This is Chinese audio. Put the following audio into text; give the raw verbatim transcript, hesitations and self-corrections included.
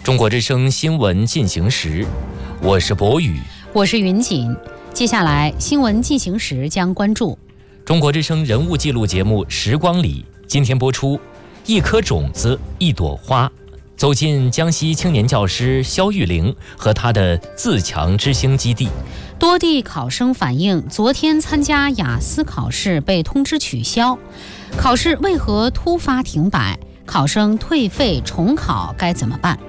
中国之声新闻进行时，我是博宇， 我是云锦。接下来新闻进行时将关注中国之声人物记录节目《时光里》，今天播出一颗种子一朵花，走进江西青年教师肖玉玲和她的自强之星基地。 多地考生反映，昨天参加雅思考试被通知取消，考试为何突发停摆？考生退费重考该怎么办？